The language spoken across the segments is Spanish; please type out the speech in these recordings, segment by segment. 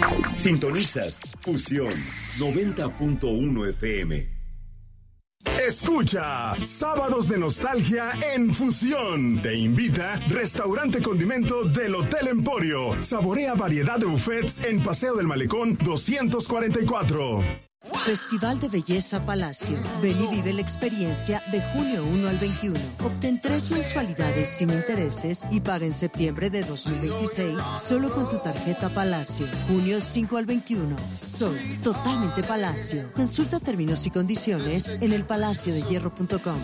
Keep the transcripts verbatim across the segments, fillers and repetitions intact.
Sintonizas Fusión noventa punto uno F M. Escucha Sábados de Nostalgia en Fusión. Te invita Restaurante Condimento del Hotel Emporio. Saborea variedad de buffets en Paseo del Malecón doscientos cuarenta y cuatro. Festival de Belleza Palacio. Ven y vive la experiencia de junio uno al veintiuno. Obtén tres mensualidades sin intereses y paga en septiembre de dos mil veintiséis solo con tu tarjeta Palacio. Junio cinco al veintiuno. Soy totalmente Palacio. Consulta términos y condiciones en el palacio de hierro punto com.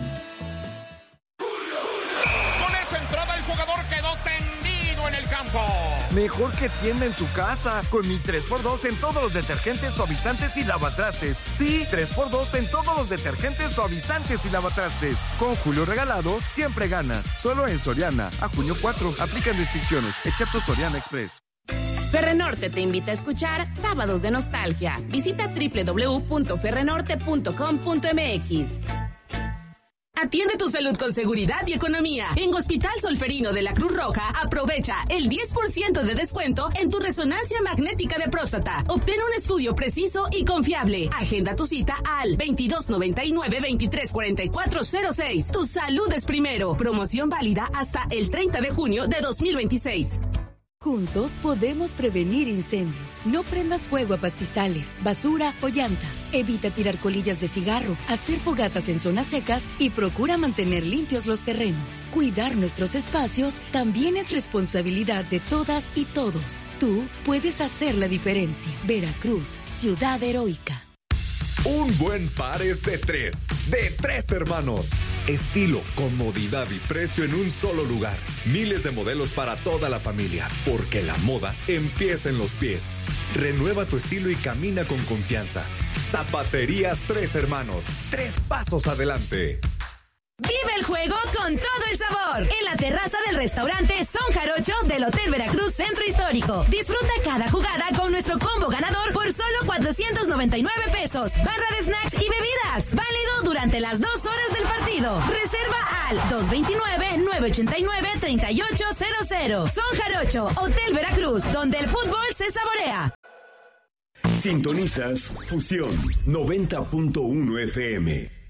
Con esa entrada el jugador quedó tendido en el campo. Mejor que tienda en su casa, con mi tres por dos en todos los detergentes, suavizantes y lavatrastes. Sí, tres por dos en todos los detergentes, suavizantes y lavatrastes. Con Julio regalado, siempre ganas. Solo en Soriana. A junio cuatro, aplican restricciones, excepto Soriana Express. Ferrenorte te invita a escuchar Sábados de Nostalgia. Visita doble u doble u doble u punto ferrenorte punto com punto m x. Atiende tu salud con seguridad y economía. En Hospital Solferino de la Cruz Roja, aprovecha el diez por ciento de descuento en tu resonancia magnética de próstata. Obtén un estudio preciso y confiable. Agenda tu cita al veintidós noventa y nueve, veintitrés cuarenta y cuatro cero seis. Tu salud es primero. Promoción válida hasta el treinta de junio de dos mil veintiséis. Juntos podemos prevenir incendios. No prendas fuego a pastizales, basura o llantas. Evita tirar colillas de cigarro, hacer fogatas en zonas secas y procura mantener limpios los terrenos. Cuidar nuestros espacios también es responsabilidad de todas y todos. Tú puedes hacer la diferencia. Veracruz, ciudad heroica. Un buen par es de tres, de tres hermanos. Estilo, comodidad y precio en un solo lugar. Miles de modelos para toda la familia, porque la moda empieza en los pies. Renueva tu estilo y camina con confianza. Zapaterías Tres Hermanos, tres pasos adelante. Vive el juego con todo el sabor en la terraza del restaurante Son Jarocho del Hotel Veracruz Centro Histórico. Disfruta cada jugada con nuestro combo ganador por solo cuatrocientos noventa y nueve pesos. Barra de snacks y bebidas. Válido durante las dos horas del partido. Reserva al dos dos nueve, nueve ocho nueve, tres ocho cero cero. Son Jarocho, Hotel Veracruz, donde el fútbol se saborea. Sintonizas Fusión noventa punto uno F M.